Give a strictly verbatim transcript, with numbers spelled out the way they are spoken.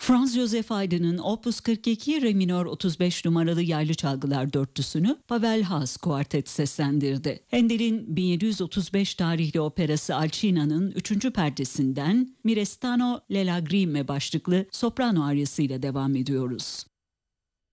Franz Josef Haydn'ın Opus kırk iki Re minör otuz beş numaralı yaylı çalgılar dörtlüsünü Pavel Haas kuartet seslendirdi. Handel'in bin yedi yüz otuz beş tarihli operası Alcina'nın üçüncü perdesinden Mi restano le lagrime başlıklı soprano aryasıyla devam ediyoruz.